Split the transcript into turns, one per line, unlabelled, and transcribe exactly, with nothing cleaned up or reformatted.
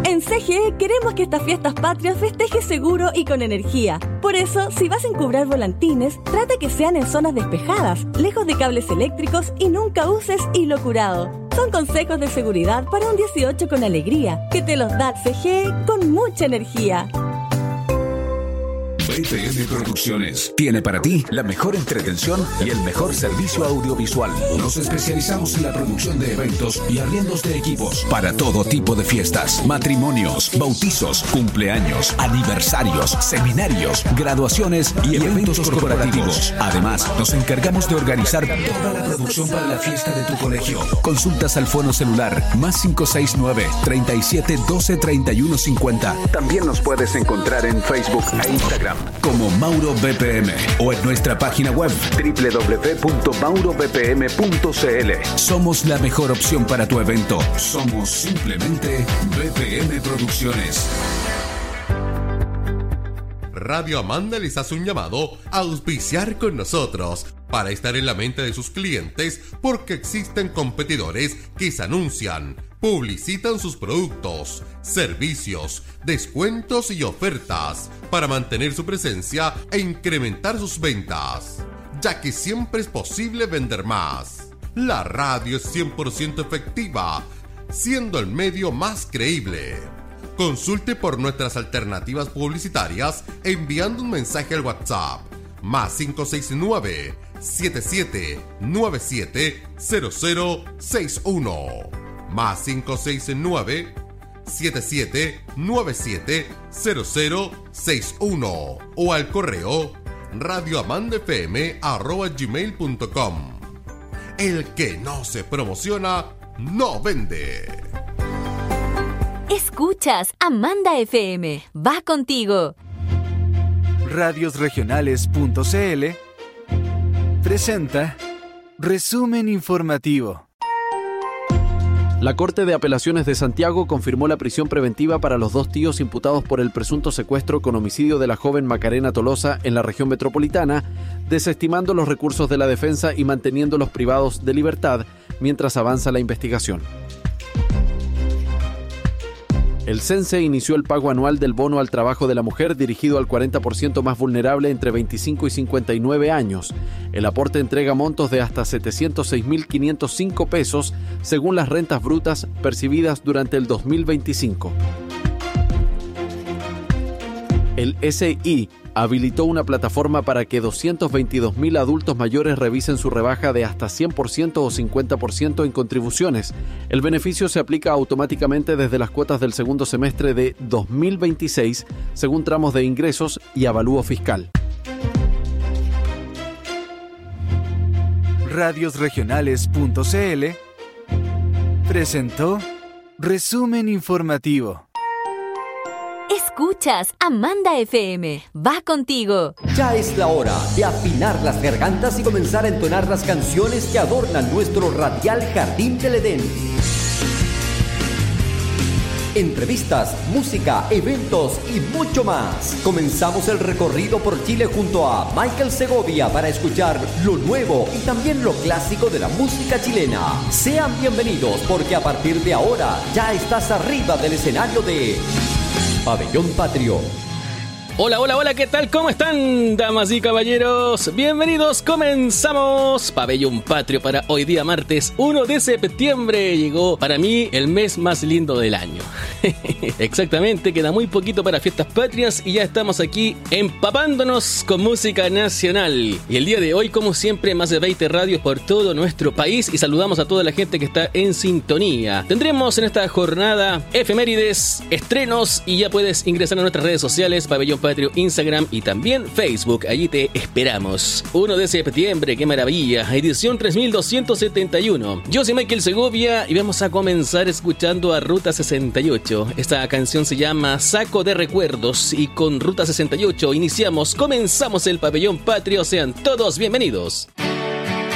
En C G E queremos que estas fiestas patrias festejes seguro y con energía. Por eso, si vas a encubrar volantines, trata que sean en zonas despejadas, lejos de cables eléctricos y nunca uses hilo curado. Son consejos de seguridad para un dieciocho con alegría, que te los da C G E con mucha energía.
B P M Producciones tiene para ti la mejor entretención y el mejor servicio audiovisual. Nos especializamos en la producción de eventos y arriendos de equipos para todo tipo de fiestas, matrimonios, bautizos, cumpleaños, aniversarios, seminarios, graduaciones y eventos corporativos. Además, nos encargamos de organizar toda la producción para la fiesta de tu colegio. Consultas al fono celular más cinco seis nueve, treinta y siete, doce, treinta y uno cincuenta. También nos puedes encontrar en Facebook e Instagram como Mauro B P M o en nuestra página web doble u doble u doble u punto mauro b p m punto c l. Somos la mejor opción para tu evento. Somos simplemente B P M Producciones.
Radio Amanda les hace un llamado a auspiciar con nosotros para estar en la mente de sus clientes, porque existen competidores que se anuncian, publicitan sus productos, servicios, descuentos y ofertas para mantener su presencia e incrementar sus ventas, ya que siempre es posible vender más. La radio es cien por ciento efectiva, siendo el medio más creíble. Consulte por nuestras alternativas publicitarias enviando un mensaje al WhatsApp más cinco seis nueve, siete siete nueve siete, cero cero seis uno más cinco seis nueve, siete siete nueve siete, cero cero seis uno o al correo radioamandafm arroba gmail punto com. El que no se promociona no vende.
Escuchas Amanda F M. Va contigo.
radios regionales punto c l presenta Resumen Informativo.
La Corte de Apelaciones de Santiago confirmó la prisión preventiva para los dos tíos imputados por el presunto secuestro con homicidio de la joven Macarena Tolosa en la región metropolitana, desestimando los recursos de la defensa y manteniéndolos privados de libertad mientras avanza la investigación. El CENSE inició el pago anual del bono al trabajo de la mujer dirigido al cuarenta por ciento más vulnerable entre veinticinco y cincuenta y nueve años. El aporte entrega montos de hasta setecientos seis mil quinientos cinco pesos según las rentas brutas percibidas durante el dos mil veinticinco. El S I habilitó una plataforma para que doscientos veintidós mil adultos mayores revisen su rebaja de hasta cien por ciento o cincuenta por ciento en contribuciones. El beneficio se aplica automáticamente desde las cuotas del segundo semestre de dos mil veintiséis, según tramos de ingresos y avalúo fiscal.
radios regionales punto c l presentó Resumen Informativo.
Escuchas Amanda F M. Va contigo.
Ya es la hora de afinar las gargantas y comenzar a entonar las canciones que adornan nuestro radial jardín del Edén. Entrevistas, música, eventos y mucho más. Comenzamos el recorrido por Chile junto a Michael Segovia para escuchar lo nuevo y también lo clásico de la música chilena. Sean bienvenidos porque a partir de ahora ya estás arriba del escenario de Pabellón Patrio.
Hola, hola, hola, ¿qué tal? ¿Cómo están, damas y caballeros? Bienvenidos, comenzamos Pabellón Patrio para hoy día martes uno de septiembre. Llegó para mí el mes más lindo del año. Exactamente, queda muy poquito para fiestas patrias y ya estamos aquí empapándonos con música nacional. Y el día de hoy, como siempre, más de veinte radios por todo nuestro país y saludamos a toda la gente que está en sintonía. Tendremos en esta jornada efemérides, estrenos y ya puedes ingresar a nuestras redes sociales, Pabellón Patrio, Instagram y también Facebook. Allí te esperamos. uno de septiembre, qué maravilla. Edición tres mil doscientos setenta y uno. Yo soy Michael Segovia y vamos a comenzar escuchando a Ruta sesenta y ocho. Esta canción se llama Saco de Recuerdos y con Ruta sesenta y ocho iniciamos, comenzamos el Pabellón Patrio. Sean todos bienvenidos.